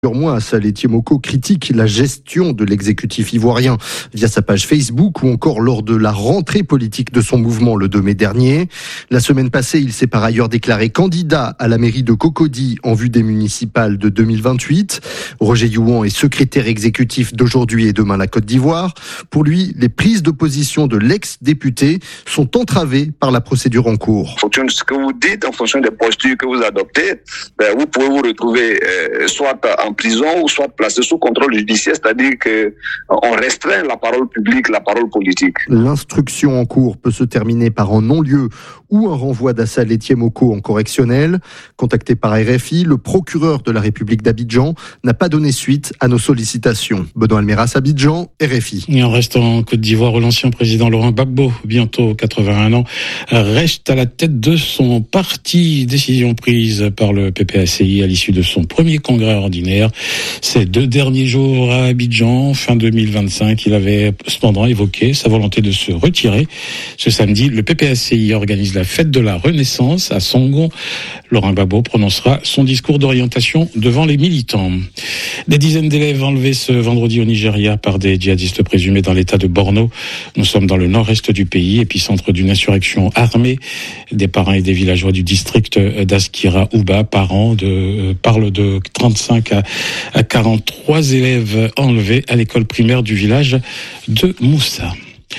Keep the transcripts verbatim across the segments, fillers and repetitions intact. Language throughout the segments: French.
Mois, Saleh Tiemoko critique la gestion de l'exécutif ivoirien via sa page Facebook ou encore lors de la rentrée politique de son mouvement le deux mai dernier. La semaine passée, il s'est par ailleurs déclaré candidat à la mairie de Cocody en vue des municipales de deux mille vingt-huit. Roger Youan est secrétaire exécutif d'Aujourd'hui et Demain la Côte d'Ivoire. Pour lui, les prises de position de l'ex-député sont entravées par la procédure en cours. En fonction de ce que vous dites, en fonction des postures que vous adoptez, ben vous pouvez vous retrouver euh, soit en prison ou soit placé sous contrôle judiciaire, c'est-à-dire que on restreint la parole publique, la parole politique. L'instruction en cours peut se terminer par un non-lieu ou un renvoi d'Saleh Tiemoko en correctionnel. Contacté par R F I, le procureur de la République d'Abidjan n'a pas donné suite à nos sollicitations. Benoît Almeras, Abidjan, R F I. Et en restant en Côte d'Ivoire, l'ancien président Laurent Gbagbo, bientôt quatre-vingt-un ans, reste à la tête de son parti. Décision prise par le P P A C I à l'issue de son premier congrès ordinaire. Ces deux derniers jours à Abidjan, fin deux mille vingt-cinq, il avait cependant évoqué sa volonté de se retirer. Ce samedi, le P P A C I organise la fête de la Renaissance à Sangon. Laurent Gbagbo prononcera son discours d'orientation devant les militants. Des dizaines d'élèves enlevés ce vendredi au Nigeria par des djihadistes présumés dans l'état de Borno. Nous sommes dans le nord-est du pays, épicentre d'une insurrection armée. Des parents et des villageois du district d'Askira Ouba, parents de, euh, parlent de trente-cinq à quarante-trois élèves enlevés à l'école primaire du village de Moussa.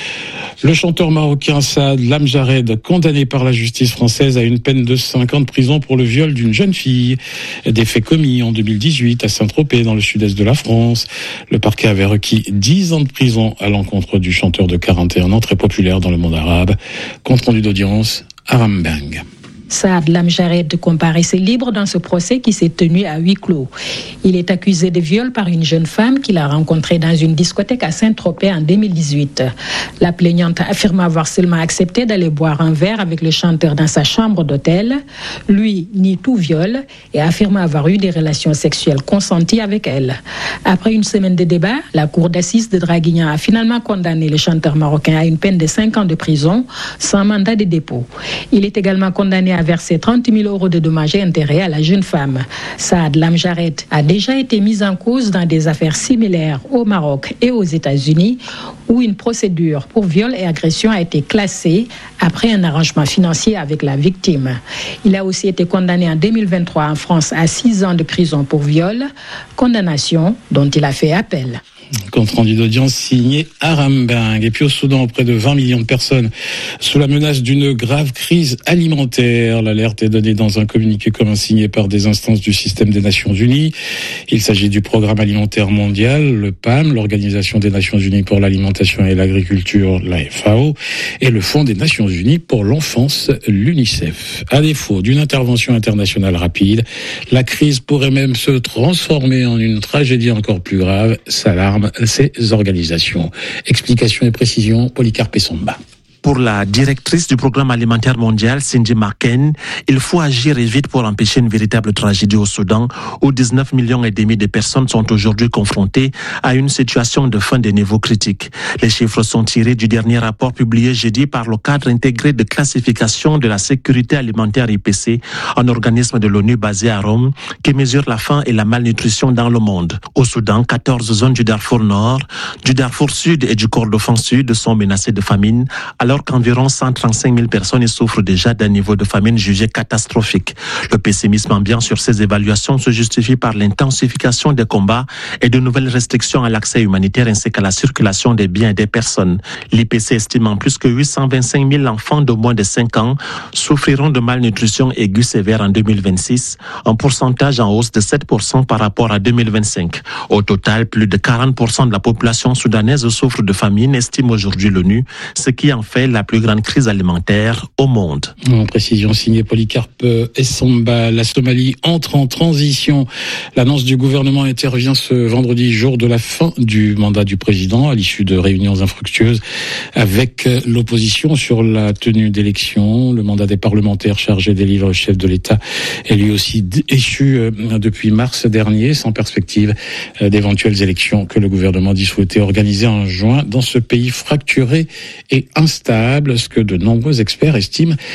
Le chanteur marocain Saad Lamjared, condamné par la justice française à une peine de cinq ans de prison pour le viol d'une jeune fille. Des faits commis en deux mille dix-huit à Saint-Tropez, dans le sud-est de la France. Le parquet avait requis dix ans de prison à l'encontre du chanteur de quarante et un ans, très populaire dans le monde arabe. Compte rendu d'audience, Aram Bang. Saad Lamjared comparaissait libre dans ce procès qui s'est tenu à huis clos. Il est accusé de viol par une jeune femme qu'il a rencontrée dans une discothèque à Saint-Tropez en deux mille dix-huit. La plaignante affirme avoir seulement accepté d'aller boire un verre avec le chanteur dans sa chambre d'hôtel. Lui nie tout viol et affirme avoir eu des relations sexuelles consenties avec elle. Après une semaine de débat, la cour d'assises de Draguignan a finalement condamné le chanteur marocain à une peine de cinq ans de prison sans mandat de dépôt. Il est également condamné à verser trente mille euros de dommages et intérêts à la jeune femme. Saad Lamjared a déjà été mis en cause dans des affaires similaires au Maroc et aux États-Unis, où une procédure pour viol et agression a été classée après un arrangement financier avec la victime. Il a aussi été condamné en deux mille vingt-trois en France à six ans de prison pour viol, condamnation dont il a fait appel. Compte rendu d'audience signé Aram Bang. Et puis au Soudan, près de vingt millions de personnes sous la menace d'une grave crise alimentaire. L'alerte est donnée dans un communiqué commun signé par des instances du système des Nations Unies. Il s'agit du Programme alimentaire mondial, le P A M, l'Organisation des Nations Unies pour l'alimentation et l'agriculture, la F A O, et le Fonds des Nations Unies pour l'enfance, l'UNICEF. À défaut d'une intervention internationale rapide, la crise pourrait même se transformer en une tragédie encore plus grave, s'alarme ces organisations. Explications et précisions, Polycarpe Somba. Pour la directrice du Programme alimentaire mondial, Cindy Marken, il faut agir et vite pour empêcher une véritable tragédie au Soudan, où dix-neuf millions et demi de personnes sont aujourd'hui confrontées à une situation de faim de niveau critique. Les chiffres sont tirés du dernier rapport publié jeudi par le cadre intégré de classification de la sécurité alimentaire I P C, un organisme de l'ONU basé à Rome qui mesure la faim et la malnutrition dans le monde. Au Soudan, quatorze zones du Darfour Nord, du Darfour Sud et du Kordofan Sud sont menacées de famine, alors alors qu'environ cent trente-cinq mille personnes souffrent déjà d'un niveau de famine jugé catastrophique. Le pessimisme ambiant sur ces évaluations se justifie par l'intensification des combats et de nouvelles restrictions à l'accès humanitaire ainsi qu'à la circulation des biens et des personnes. L'I P C estime en plus que huit cent vingt-cinq mille enfants de moins de cinq ans souffriront de malnutrition aiguë sévère en deux mille vingt-six, un pourcentage en hausse de sept pour cent par rapport à deux mille vingt-cinq. Au total, plus de quarante pour cent de la population soudanaise souffre de famine, estime aujourd'hui l'ONU, ce qui en fait la plus grande crise alimentaire au monde. En précision signée Polycarpe Essomba, la Somalie entre en transition. L'annonce du gouvernement intervient ce vendredi, jour de la fin du mandat du président, à l'issue de réunions infructueuses avec l'opposition sur la tenue d'élections. Le mandat des parlementaires chargés d'élire le chef de l'État est lui aussi échu depuis mars dernier, sans perspective d'éventuelles élections que le gouvernement dit souhaiter organiser en juin dans ce pays fracturé et instable, ce que de nombreux experts estiment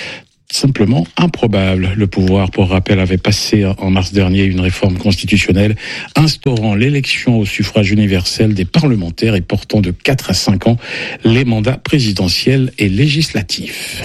simplement improbable. Le pouvoir, pour rappel, avait passé en mars dernier une réforme constitutionnelle instaurant l'élection au suffrage universel des parlementaires et portant de quatre à cinq ans les mandats présidentiels et législatifs.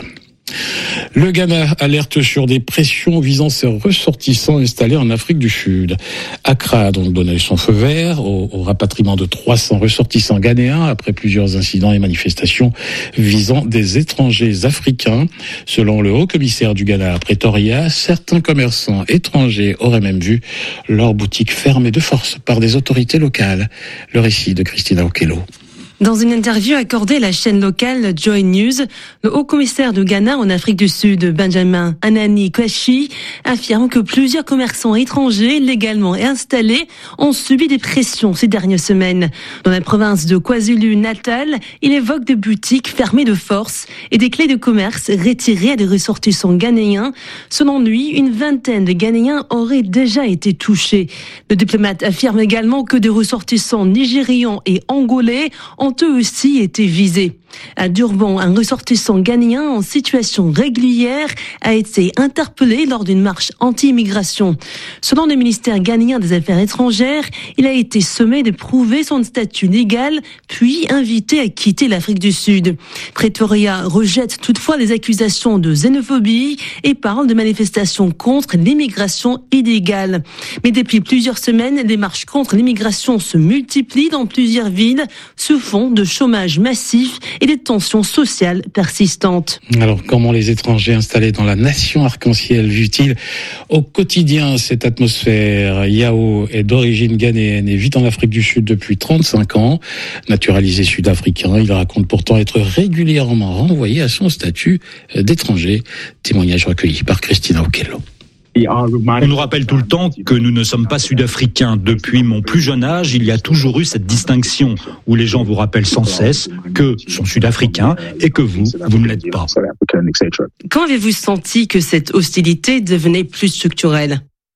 Le Ghana alerte sur des pressions visant ses ressortissants installés en Afrique du Sud. Accra a donc donné son feu vert au, au rapatriement de trois cents ressortissants ghanéens après plusieurs incidents et manifestations visant des étrangers africains. Selon le haut-commissaire du Ghana à Pretoria, certains commerçants étrangers auraient même vu leurs boutiques fermées de force par des autorités locales. Le récit de Christina Okello. Dans une interview accordée à la chaîne locale Joy News, le haut-commissaire du Ghana en Afrique du Sud, Benjamin Anani Kwashi, affirme que plusieurs commerçants étrangers légalement installés ont subi des pressions ces dernières semaines. Dans la province de KwaZulu-Natal, il évoque des boutiques fermées de force et des clés de commerce retirées à des ressortissants ghanéens. Selon lui, une vingtaine de Ghanéens auraient déjà été touchés. Le diplomate affirme également que des ressortissants nigérians et angolais ont eux aussi été visés. À Durban, un ressortissant ghanéen en situation régulière a été interpellé lors d'une marche anti-immigration. Selon le ministère ghanéen des Affaires étrangères, il a été sommé de prouver son statut légal, puis invité à quitter l'Afrique du Sud. Pretoria rejette toutefois les accusations de xénophobie et parle de manifestations contre l'immigration illégale. Mais depuis plusieurs semaines, les marches contre l'immigration se multiplient dans plusieurs villes sous fond de chômage massif et des tensions sociales persistantes. Alors, comment les étrangers installés dans la nation arc-en-ciel vivent-ils au quotidien cette atmosphère? Yao est d'origine ghanéenne et vit en Afrique du Sud depuis trente-cinq ans. Naturalisé sud-africain, il raconte pourtant être régulièrement renvoyé à son statut d'étranger. Témoignage recueilli par Christina Okello. On nous rappelle tout le temps que nous ne sommes pas sud-africains. Depuis mon plus jeune âge, il y a toujours eu cette distinction où les gens vous rappellent sans cesse que sont sud-africains et que vous, vous ne l'êtes pas. Quand avez-vous senti que cette hostilité devenait plus structurelle ?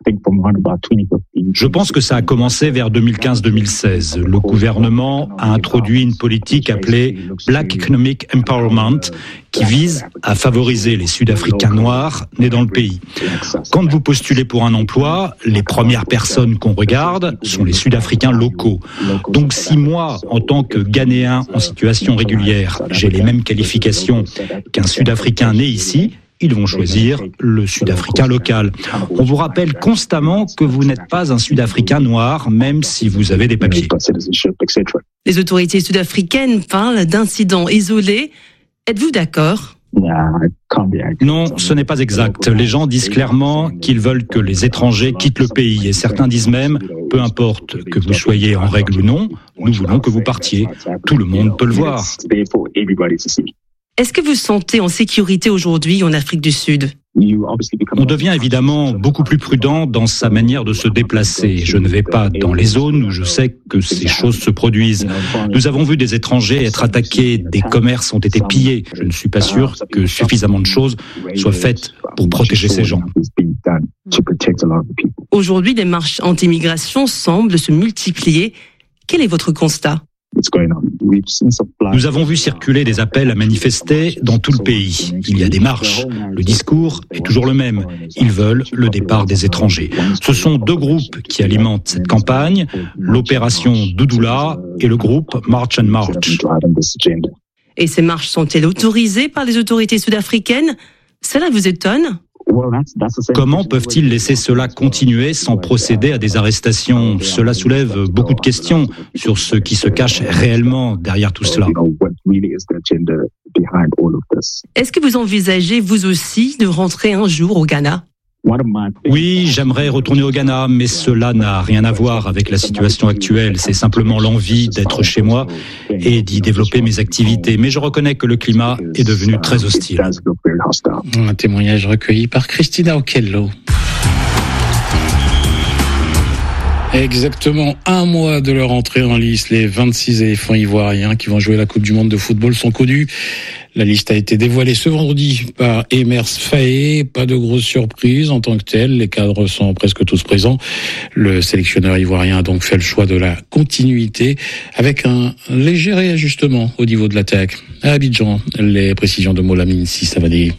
Je pense que ça a commencé vers deux mille quinze deux mille seize. Le gouvernement a introduit une politique appelée Black Economic Empowerment qui vise à favoriser les Sud-Africains noirs nés dans le pays. Quand vous postulez pour un emploi, les premières personnes qu'on regarde sont les Sud-Africains locaux. Donc si moi, en tant que Ghanéen en situation régulière, j'ai les mêmes qualifications qu'un Sud-Africain né ici, ils vont choisir le Sud-Africain local. On vous rappelle constamment que vous n'êtes pas un Sud-Africain noir, même si vous avez des papiers. Les autorités sud-africaines parlent d'incidents isolés. Êtes-vous d'accord ? Non, ce n'est pas exact. Les gens disent clairement qu'ils veulent que les étrangers quittent le pays et certains disent même, peu importe que vous soyez en règle ou non, nous voulons que vous partiez. Tout le monde peut le voir. Est-ce que vous vous sentez en sécurité aujourd'hui en Afrique du Sud ? On devient évidemment beaucoup plus prudent dans sa manière de se déplacer. Je ne vais pas dans les zones où je sais que ces choses se produisent. Nous avons vu des étrangers être attaqués, des commerces ont été pillés. Je ne suis pas sûr que suffisamment de choses soient faites pour protéger ces gens. Aujourd'hui, les marches anti-immigration semblent se multiplier. Quel est votre constat ? Nous avons vu circuler des appels à manifester dans tout le pays. Il y a des marches. Le discours est toujours le même. Ils veulent le départ des étrangers. Ce sont deux groupes qui alimentent cette campagne, l'opération Doudoula et le groupe March and March. Et ces marches sont-elles autorisées par les autorités sud-africaines ? Cela vous étonne ? Comment peuvent-ils laisser cela continuer sans procéder à des arrestations ? Cela soulève beaucoup de questions sur ce qui se cache réellement derrière tout cela. Est-ce que vous envisagez, vous aussi, de rentrer un jour au Ghana ? Oui, j'aimerais retourner au Ghana, mais cela n'a rien à voir avec la situation actuelle. C'est simplement l'envie d'être chez moi et d'y développer mes activités. Mais je reconnais que le climat est devenu très hostile. Un témoignage recueilli par Christina Okello. Exactement un mois de leur entrée en lice, les vingt-six éléphants ivoiriens qui vont jouer la Coupe du Monde de football sont connus. La liste a été dévoilée ce vendredi par Emers Faé. Pas de grosse surprise en tant que telle. Les cadres sont presque tous présents. Le sélectionneur ivoirien a donc fait le choix de la continuité avec un léger réajustement au niveau de l'attaque. À Abidjan, les précisions de Molamine Sissavadi.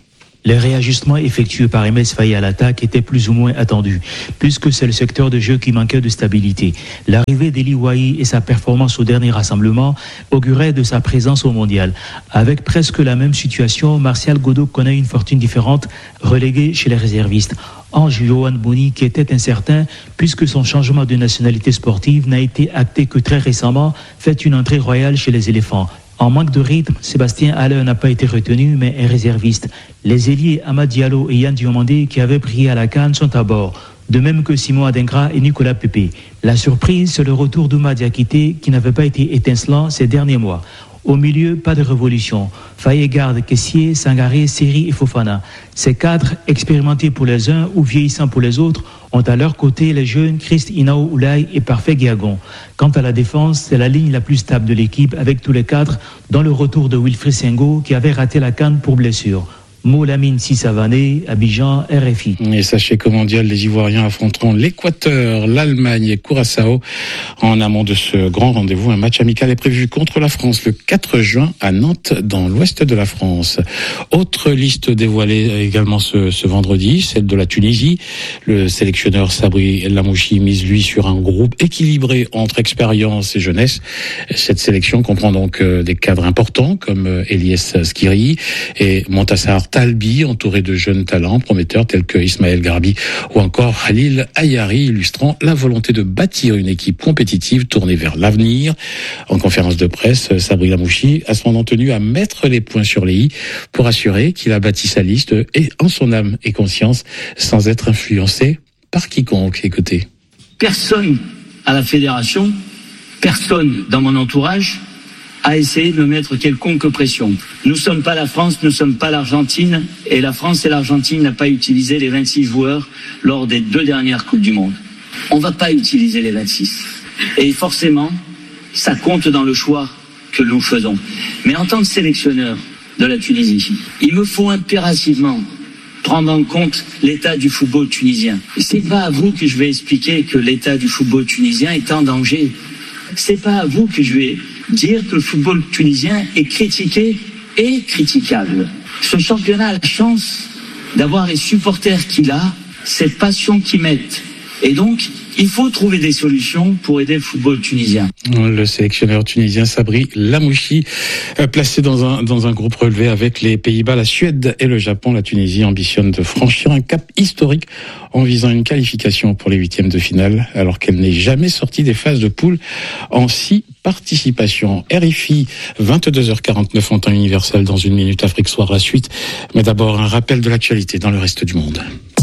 Les réajustements effectués par M S Faye à l'attaque étaient plus ou moins attendus, puisque c'est le secteur de jeu qui manquait de stabilité. L'arrivée d'Eli Wahi et sa performance au dernier rassemblement auguraient de sa présence au mondial. Avec presque la même situation, Martial Godot connaît une fortune différente, relégué chez les réservistes. Ange Yohan Boni, qui était incertain, puisque son changement de nationalité sportive n'a été acté que très récemment, fait une entrée royale chez les éléphants. En manque de rythme, Sébastien Haller n'a pas été retenu, mais est réserviste. Les ailiers Amad Diallo et Yann Diomandé, qui avaient brillé à la CAN, sont à bord. De même que Simon Adingra et Nicolas Pepe. La surprise, c'est le retour d'Ouma Diakité, qui n'avait pas été étincelant ces derniers mois. Au milieu, pas de révolution. Faye garde Kessié, Sangaré, Seri et Fofana. Ces cadres, expérimentés pour les uns ou vieillissants pour les autres, ont à leur côté les jeunes Christ Inao Oulay et Parfait Guiagon. Quant à la défense, c'est la ligne la plus stable de l'équipe avec tous les cadres, dont le retour de Wilfried Sengo qui avait raté la CAN pour blessure. Molamine Sissavané, Abidjan, R F I. Et sachez qu'au mondial, les Ivoiriens affronteront l'Équateur, l'Allemagne et Curaçao. En amont de ce grand rendez-vous, un match amical est prévu contre la France le quatre juin à Nantes, dans l'ouest de la France. Autre liste dévoilée également ce, ce vendredi, celle de la Tunisie. Le sélectionneur Sabri Lamouchi mise lui sur un groupe équilibré entre expérience et jeunesse. Cette sélection comprend donc des cadres importants comme Elias Skiri et Montassar Talbi, entouré de jeunes talents prometteurs tels que Ismaël Garbi ou encore Khalil Ayari, illustrant la volonté de bâtir une équipe compétitive tournée vers l'avenir. En conférence de presse, Sabri Lamouchi a cependant tenu à mettre les points sur les i pour assurer qu'il a bâti sa liste et en son âme et conscience sans être influencé par quiconque. Écoutez. Personne à la fédération, personne dans mon entourage a essayé de me mettre quelconque pression. Nous ne sommes pas la France, nous ne sommes pas l'Argentine, et la France et l'Argentine n'ont pas utilisé les vingt-six joueurs lors des deux dernières Coupes du Monde. On ne va pas utiliser les vingt-six. Et forcément, ça compte dans le choix que nous faisons. Mais en tant que sélectionneur de la Tunisie, il me faut impérativement prendre en compte l'état du football tunisien. C'est pas à vous que je vais expliquer que l'état du football tunisien est en danger. C'est pas à vous que je vais dire que le football tunisien est critiqué et critiquable. Ce championnat a la chance d'avoir les supporters qu'il a, cette passion qu'ils mettent. Et donc, il faut trouver des solutions pour aider le football tunisien. Le sélectionneur tunisien Sabri Lamouchi, placé dans un, dans un groupe relevé avec les Pays-Bas, la Suède et le Japon. La Tunisie ambitionne de franchir un cap historique en visant une qualification pour les huitièmes de finale, alors qu'elle n'est jamais sortie des phases de poule en six participations. R F I, vingt-deux heures quarante-neuf en temps universel, dans une minute Afrique Soir, la suite. Mais d'abord, un rappel de l'actualité dans le reste du monde.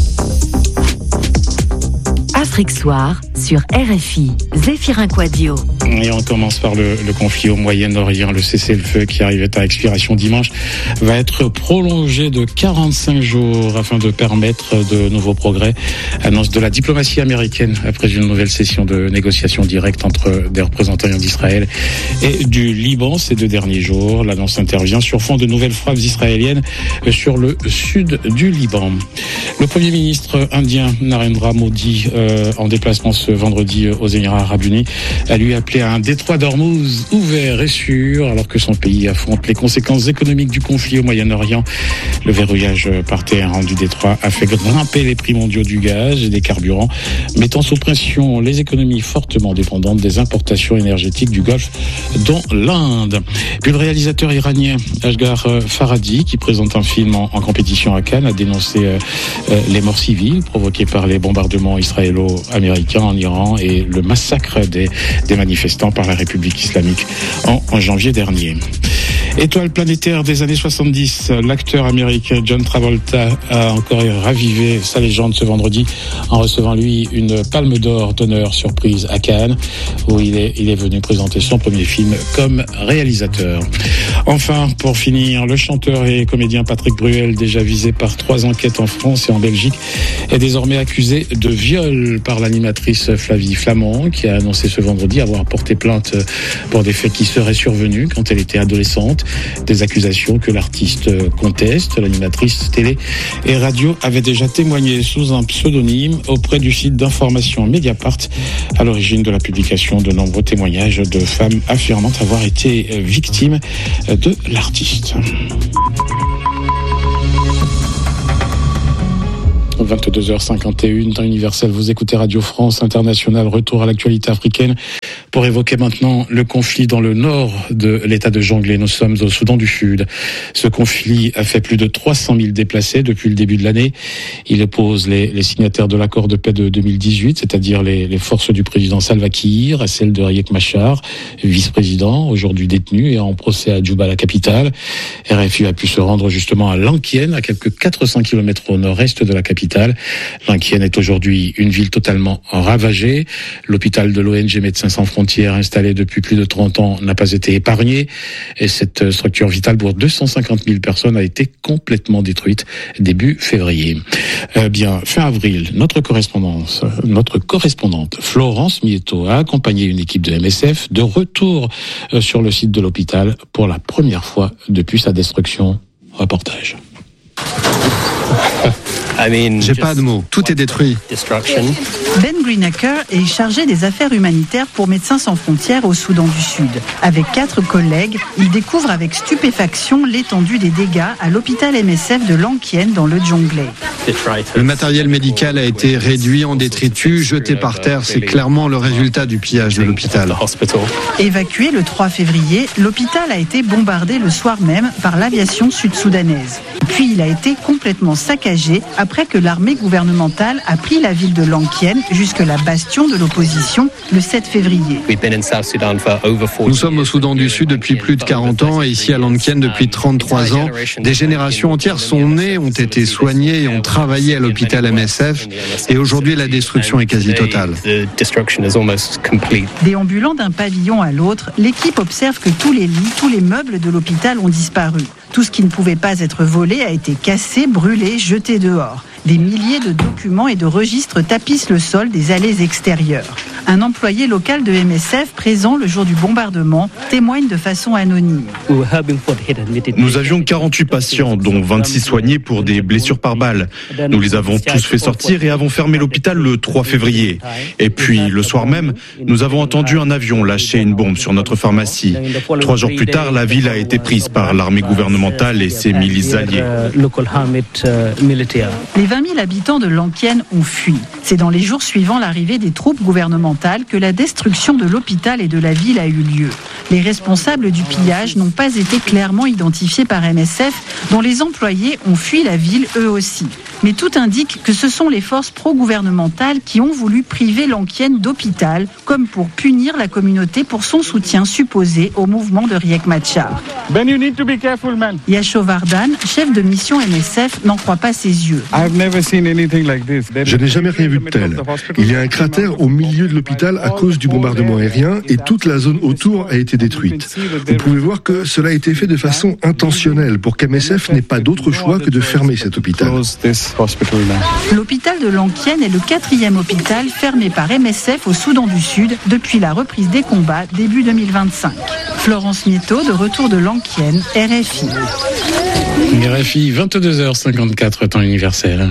Afrique Soir sur R F I, Zéphirin Quadio. Et on commence par le, le conflit au Moyen-Orient. Le cessez-le-feu qui arrivait à expiration dimanche va être prolongé de quarante-cinq jours afin de permettre de nouveaux progrès. Annonce de la diplomatie américaine après une nouvelle session de négociations directes entre des représentants d'Israël et du Liban ces deux derniers jours. L'annonce intervient sur fond de nouvelles frappes israéliennes sur le sud du Liban. Le Premier ministre indien Narendra Modi, euh, en déplacement ce vendredi aux Émirats Arabes Unis, a lui appelé à un détroit d'Ormuz ouvert et sûr, alors que son pays affronte les conséquences économiques du conflit au Moyen-Orient. Le verrouillage par Téhéran du détroit a fait grimper les prix mondiaux du gaz et des carburants, mettant sous pression les économies fortement dépendantes des importations énergétiques du Golfe, dont l'Inde. Puis le réalisateur iranien Asghar Farhadi, qui présente un film en, en compétition à Cannes, a dénoncé euh, euh, les morts civiles provoquées par les bombardements israélo-américains en Iran et le massacre des, des manifestants par la République islamique en, en janvier dernier. Étoile planétaire des années soixante-dix, l'acteur américain John Travolta a encore ravivé sa légende ce vendredi en recevant lui une palme d'or d'honneur surprise à Cannes, où il est, il est venu présenter son premier film comme réalisateur. Enfin, pour finir, le chanteur et comédien Patrick Bruel, déjà visé par trois enquêtes en France et en Belgique, est désormais accusé de viol par l'animatrice Flavie Flamand, qui a annoncé ce vendredi avoir porté plainte pour des faits qui seraient survenus quand elle était adolescente. Des accusations que l'artiste conteste. L'animatrice télé et radio avait déjà témoigné sous un pseudonyme auprès du site d'information Mediapart, à l'origine de la publication de nombreux témoignages de femmes affirmant avoir été victimes de l'artiste. vingt-deux heures cinquante et une, temps universel. Vous écoutez Radio France Internationale. Retour à l'actualité africaine pour évoquer maintenant le conflit dans le nord de l'état de Jonglei. Nous sommes au Soudan du Sud. Ce conflit a fait plus de trois cent mille déplacés depuis le début de l'année. Il oppose les, les signataires de l'accord de paix de deux mille dix-huit, c'est-à-dire les, les forces du président Salva Kiir, à celles de Riek Machar, vice-président, aujourd'hui détenu et en procès à Djouba, la capitale. R F I a pu se rendre justement à Lankien, à quelques quatre cents kilomètres au nord-est de la capitale. Lankien est aujourd'hui une ville totalement ravagée. L'hôpital de l'O N G Médecins sans frontières, installé depuis plus de trente ans, n'a pas été épargné. Et cette structure vitale pour deux cent cinquante mille personnes a été complètement détruite début février. Euh, bien, fin avril, notre correspondance, notre correspondante Florence Mieto a accompagné une équipe de M S F de retour euh, sur le site de l'hôpital pour la première fois depuis sa destruction. Reportage. J'ai pas de mots, tout est détruit. Ben Greenacre est chargé des affaires humanitaires pour Médecins sans frontières au Soudan du Sud. Avec quatre collègues, il découvre avec stupéfaction l'étendue des dégâts à l'hôpital M S F de Lankien dans le Jonglei. Le matériel médical a été réduit en détritus, jeté par terre. C'est clairement le résultat du pillage de l'hôpital. Évacué le trois février, l'hôpital a été bombardé le soir même par l'aviation sud-soudanaise. Puis il a été complètement saccagé après que l'armée gouvernementale a pris la ville de Lankien, jusque-là bastion de l'opposition, le sept février. Nous sommes au Soudan du Sud depuis plus de quarante ans et ici à Lankien depuis trente-trois ans. Des générations entières sont nées, ont été soignées et ont travaillé à l'hôpital M S F. Et aujourd'hui, la destruction est quasi totale. Déambulant d'un pavillon à l'autre, l'équipe observe que tous les lits, tous les meubles de l'hôpital ont disparu. Tout ce qui ne pouvait pas être volé a été cassé, brûlé, jeté dehors. Des milliers de documents et de registres tapissent le sol des allées extérieures. Un employé local de M S F, présent le jour du bombardement, témoigne de façon anonyme. Nous avions quarante-huit patients, dont vingt-six soignés pour des blessures par balle. Nous les avons tous fait sortir et avons fermé l'hôpital le trois février. Et puis, le soir même, nous avons entendu un avion lâcher une bombe sur notre pharmacie. Trois jours plus tard, la ville a été prise par l'armée gouvernementale et ses milices alliées. Les vingt mille habitants de Lankien ont fui. C'est dans les jours suivant l'arrivée des troupes gouvernementales que la destruction de l'hôpital et de la ville a eu lieu. Les responsables du pillage n'ont pas été clairement identifiés par M S F, dont les employés ont fui la ville eux aussi. Mais tout indique que ce sont les forces pro-gouvernementales qui ont voulu priver Lankien d'hôpital, comme pour punir la communauté pour son soutien supposé au mouvement de Riek Machar. Ben, you need to be careful, man. Yasho Vardan, chef de mission M S F, n'en croit pas ses yeux. Je n'ai jamais rien vu de tel. Il y a un cratère au milieu de l'hôpital à cause du bombardement aérien et toute la zone autour a été détruite. Vous pouvez voir que cela a été fait de façon intentionnelle pour qu'M S F n'ait pas d'autre choix que de fermer cet hôpital. L'hôpital de Lankien est le quatrième hôpital fermé par M S F au Soudan du Sud depuis la reprise des combats début deux mille vingt-cinq. Florence Mieto, de retour de Lankien, R F I. R F I, vingt-deux heures cinquante-quatre, temps universel.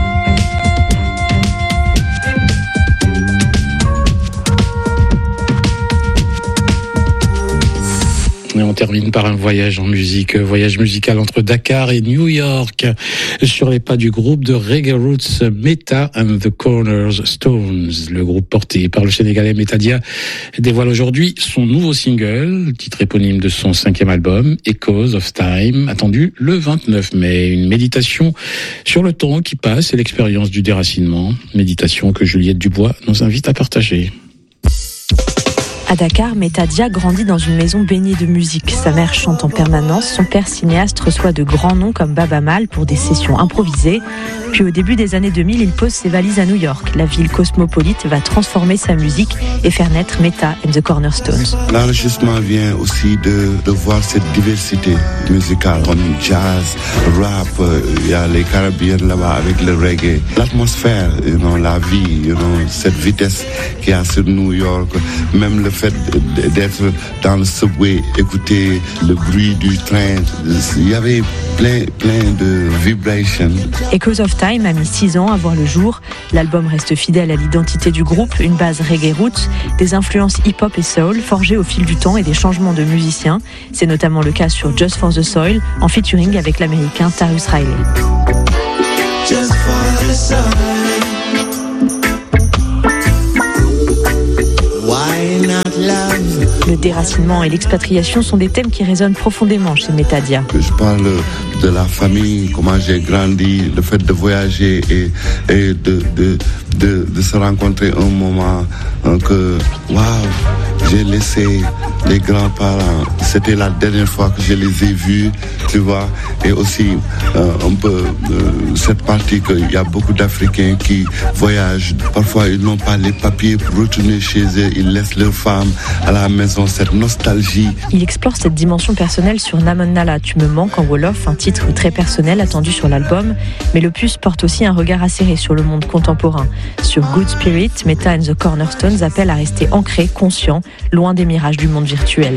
Et on termine par un voyage en musique, voyage musical entre Dakar et New York, sur les pas du groupe de reggae roots Meta and the Cornerstones. Le groupe porté par le Sénégalais Metadia dévoile aujourd'hui son nouveau single, titre éponyme de son cinquième album, Echoes of Time, attendu le vingt-neuf mai. Une méditation sur le temps qui passe et l'expérience du déracinement, méditation que Juliette Dubois nous invite à partager. À Dakar, Metadia grandit dans une maison baignée de musique. Sa mère chante en permanence, son père cinéaste reçoit de grands noms comme Baba Mal pour des sessions improvisées. Puis au début des années deux mille, il pose ses valises à New York. La ville cosmopolite va transformer sa musique et faire naître Meta and the Cornerstones. L'enrichissement vient aussi de, de voir cette diversité musicale comme jazz, rap, il y a les Caribéens là-bas avec le reggae. L'atmosphère, you know, la vie, you know, cette vitesse qu'il y a sur New York, même le fait d'être dans le subway, écouter le bruit du train, il y avait plein, plein de vibrations. Echoes of Time a mis six ans à voir le jour. L'album reste fidèle à l'identité du groupe, une base reggae roots, des influences hip-hop et soul forgées au fil du temps et des changements de musiciens. C'est notamment le cas sur Just for the Soil, en featuring avec l'américain Tarrus Riley. just for the sun. Why not love? Le déracinement et l'expatriation sont des thèmes qui résonnent profondément chez Metadia. Je parle de la famille, comment j'ai grandi, le fait de voyager et, et de, de, de, de se rencontrer un moment que, waouh, j'ai laissé les grands-parents. C'était la dernière fois que je les ai vus, tu vois. Et aussi, euh, un peu, euh, cette partie qu'il y a beaucoup d'Africains qui voyagent. Parfois, ils n'ont pas les papiers pour retourner chez eux. Ils laissent leurs femmes à la maison, cette nostalgie. Il explore cette dimension personnelle sur Naman Nala, Tu me manques en Wolof, un titre très personnel attendu sur l'album. Mais l'opus porte aussi un regard acéré sur le monde contemporain. Sur Good Spirit, Meta and the Cornerstones appellent à rester ancré, conscient, loin des mirages du monde virtuel.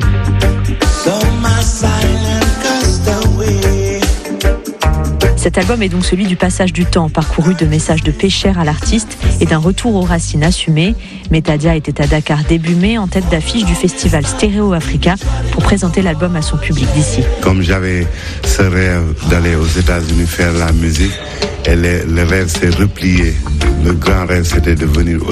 Cet album est donc celui du passage du temps, parcouru de messages de paix chers à l'artiste et d'un retour aux racines assumées. Metadia était à Dakar début mai, en tête d'affiche du festival Stéréo Africa, pour présenter l'album à son public d'ici. Comme j'avais ce rêve d'aller aux États-Unis faire la musique, et le, le rêve s'est replié. Le grand rêve, c'était de venir